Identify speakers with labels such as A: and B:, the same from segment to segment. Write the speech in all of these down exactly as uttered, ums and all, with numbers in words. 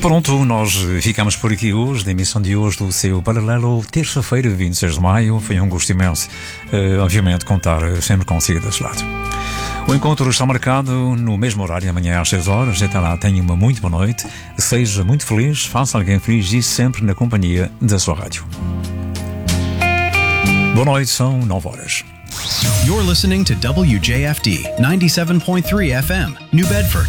A: pronto, nós ficamos por aqui hoje, da emissão de hoje do seu Paralelo, terça-feira, vinte e seis de maio. Foi um gosto imenso, uh, obviamente, contar sempre consigo desse lado. O encontro está marcado no mesmo horário, amanhã às seis horas. Até lá, tenha uma muito boa noite, seja muito feliz, faça alguém feliz e sempre na companhia da sua rádio. Boa noite, são nove horas.
B: You're listening to W J F D ninety-seven point three F M, New Bedford.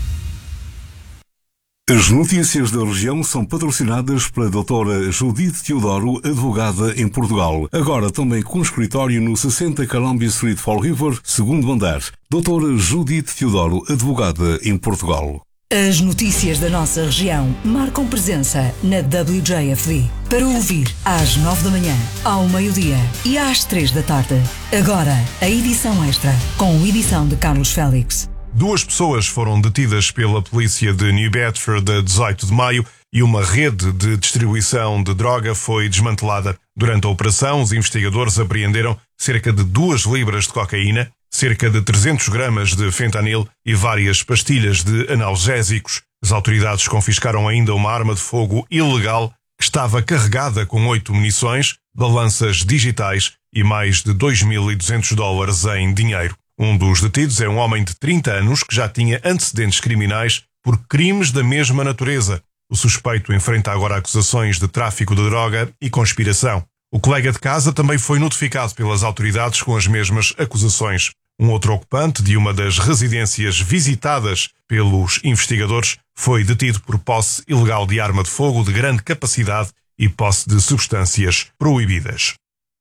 C: As notícias da região são patrocinadas pela doutora Judite Teodoro, advogada em Portugal. Agora também com escritório no sessenta Columbia Street, Fall River, segundo andar. doutora Judite Teodoro, advogada em Portugal.
D: As notícias da nossa região marcam presença na W J F D. Para ouvir às nove da manhã, ao meio-dia e às três da tarde. Agora, a edição extra, com edição de Carlos Félix.
E: Duas pessoas foram detidas pela polícia de New Bedford a dezoito de maio e uma rede de distribuição de droga foi desmantelada. Durante a operação, os investigadores apreenderam cerca de duas libras de cocaína, cerca de trezentos gramas de fentanil e várias pastilhas de analgésicos. As autoridades confiscaram ainda uma arma de fogo ilegal que estava carregada com oito munições, balanças digitais e mais de dois mil e duzentos dólares em dinheiro. Um dos detidos é um homem de trinta anos que já tinha antecedentes criminais por crimes da mesma natureza. O suspeito enfrenta agora acusações de tráfico de droga e conspiração. O colega de casa também foi notificado pelas autoridades com as mesmas acusações. Um outro ocupante de uma das residências visitadas pelos investigadores foi detido por posse ilegal de arma de fogo de grande capacidade e posse de substâncias proibidas.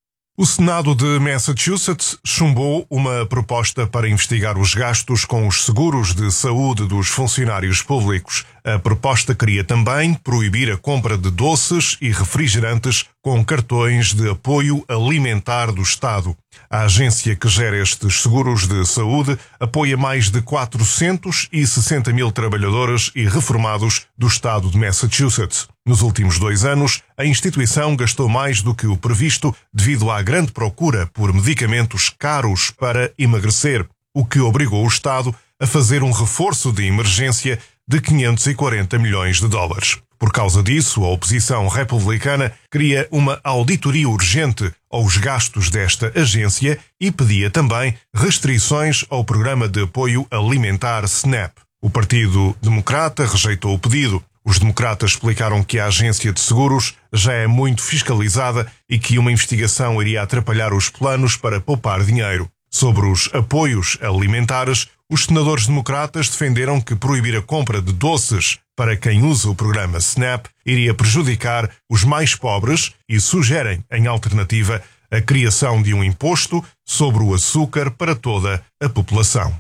E: O Senado de Massachusetts chumbou uma proposta para investigar os gastos com os seguros de saúde dos funcionários públicos. A proposta queria também proibir a compra de doces e refrigerantes com cartões de apoio alimentar do Estado. A agência que gera estes seguros de saúde apoia mais de quatrocentos e sessenta mil trabalhadores e reformados do Estado de Massachusetts. Nos últimos dois anos, a instituição gastou mais do que o previsto devido à grande procura por medicamentos caros para emagrecer, o que obrigou o Estado a fazer um reforço de emergência de quinhentos e quarenta milhões de dólares. Por causa disso, a oposição republicana queria uma auditoria urgente aos gastos desta agência e pedia também restrições ao programa de apoio alimentar SNAP. O Partido Democrata rejeitou o pedido. Os democratas explicaram que a agência de seguros já é muito fiscalizada e que uma investigação iria atrapalhar os planos para poupar dinheiro. Sobre os apoios alimentares, os senadores democratas defenderam que proibir a compra de doces para quem usa o programa SNAP iria prejudicar os mais pobres e sugerem, em alternativa, a criação de um imposto sobre o açúcar para toda a população.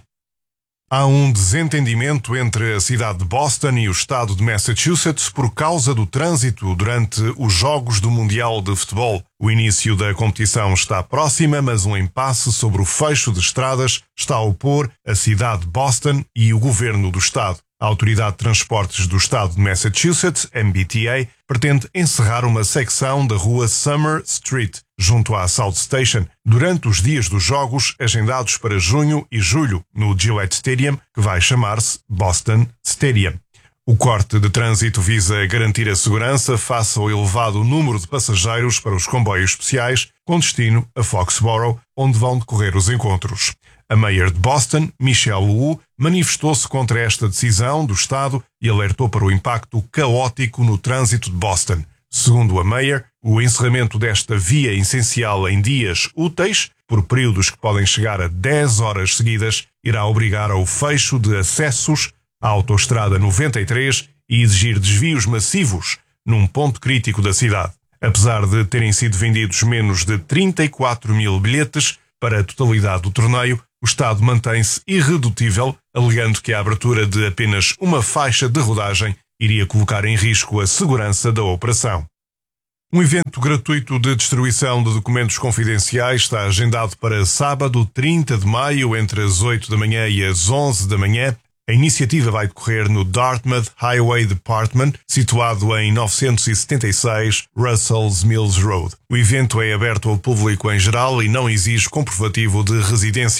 E: Há um desentendimento entre a cidade de Boston e o estado de Massachusetts por causa do trânsito durante os Jogos do Mundial de Futebol. O início da competição está próxima, mas um impasse sobre o fecho de estradas está a opor a cidade de Boston e o governo do estado. A Autoridade de Transportes do Estado de Massachusetts, M B T A, pretende encerrar uma secção da rua Summer Street, junto à South Station, durante os dias dos jogos agendados para junho e julho, no Gillette Stadium, que vai chamar-se Boston Stadium. O corte de trânsito visa garantir a segurança face ao elevado número de passageiros para os comboios especiais com destino a Foxborough, onde vão decorrer os encontros. A Mayor de Boston, Michelle Wu, manifestou-se contra esta decisão do Estado e alertou para o impacto caótico no trânsito de Boston. Segundo a Mayor, o encerramento desta via essencial em dias úteis, por períodos que podem chegar a dez horas seguidas, irá obrigar ao fecho de acessos à Autoestrada noventa e três e exigir desvios massivos num ponto crítico da cidade. Apesar de terem sido vendidos menos de trinta e quatro mil bilhetes para a totalidade do torneio, o Estado mantém-se irredutível, alegando que a abertura de apenas uma faixa de rodagem iria colocar em risco a segurança da operação. Um evento gratuito de distribuição de documentos confidenciais está agendado para sábado, trinta de maio, entre as oito da manhã e as onze da manhã. A iniciativa vai decorrer no Dartmouth Highway Department, situado em novecentos e setenta e seis Russell's Mills Road. O evento é aberto ao público em geral e não exige comprovativo de residência.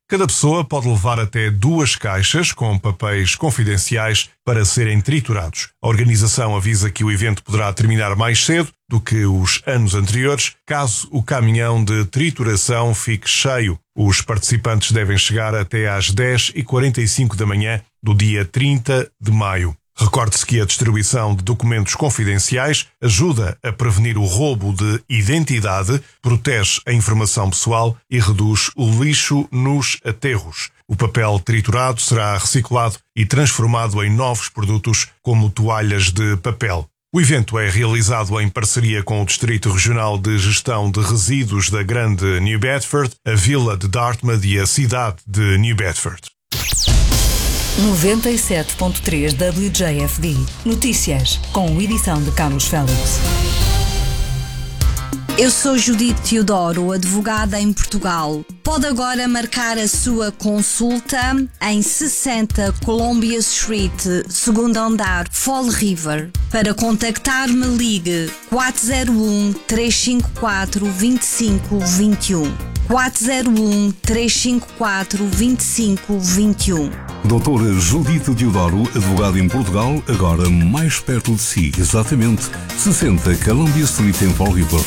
E: Cada pessoa pode levar até duas caixas com papéis confidenciais para serem triturados. A organização avisa que o evento poderá terminar mais cedo do que os anos anteriores, caso o caminhão de trituração fique cheio. Os participantes devem chegar até às dez e quarenta e cinco da manhã do dia trinta de maio. Recorde-se que a distribuição de documentos confidenciais ajuda a prevenir o roubo de identidade, protege a informação pessoal e reduz o lixo nos aterros. O papel triturado será reciclado e transformado em novos produtos, como toalhas de papel. O evento é realizado em parceria com o Distrito Regional de Gestão de Resíduos da Grande New Bedford, a Vila de Dartmouth e a cidade de New Bedford.
D: noventa e sete ponto três W J F D. Notícias, com edição de Carlos Félix.
F: Eu sou Judite Teodoro, advogada em Portugal. Pode agora marcar a sua consulta em sessenta Columbia Street, segundo andar, Fall River. Para contactar-me, ligue quatro zero um, três cinco quatro, dois cinco dois um. quatro zero um, três cinco quatro, dois cinco dois um.
C: Doutora Judite Teodoro, advogada em Portugal, agora mais perto de si, exatamente sessenta Columbia Street em Fall River.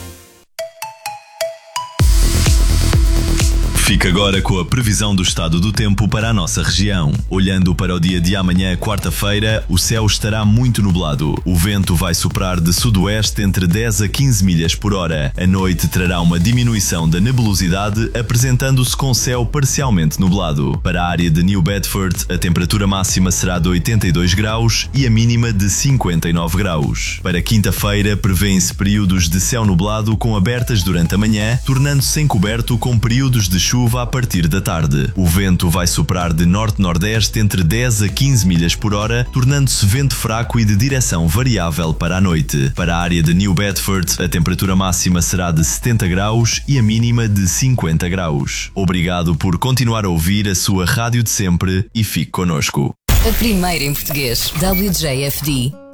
G: Fica agora com a previsão do estado do tempo para a nossa região. Olhando para o dia de amanhã, quarta-feira, o céu estará muito nublado. O vento vai soprar de sudoeste entre dez a quinze milhas por hora. A noite trará uma diminuição da nebulosidade, apresentando-se com céu parcialmente nublado. Para a área de New Bedford, a temperatura máxima será de oitenta e dois graus e a mínima de cinquenta e nove graus. Para quinta-feira, prevêem-se períodos de céu nublado com abertas durante a manhã, tornando-se encoberto com períodos de chuva a partir da tarde. O vento vai soprar de norte-nordeste entre dez a quinze milhas por hora, tornando-se vento fraco e de direção variável para a noite. Para a área de New Bedford, a temperatura máxima será de setenta graus e a mínima de cinquenta graus. Obrigado por continuar a ouvir a sua rádio de sempre e fique connosco.
D: A primeira em português, W J F D.